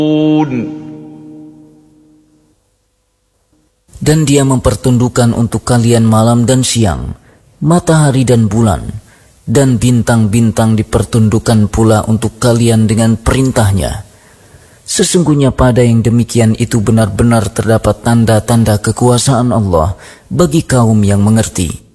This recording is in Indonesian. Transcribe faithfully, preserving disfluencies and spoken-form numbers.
Dan Dia mempertundukkan untuk kalian malam dan siang, matahari dan bulan, dan bintang-bintang dipertundukkan pula untuk kalian dengan perintahnya. Sesungguhnya pada yang demikian itu benar-benar terdapat tanda-tanda kekuasaan Allah bagi kaum yang mengerti.